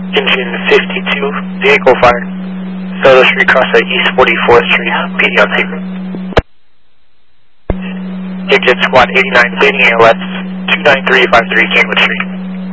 Engine 52, vehicle fired. Soto Street, cross at East 44th Street, PD on tape. Engine Squad 89, landing ALS 29353 Kenwood Street.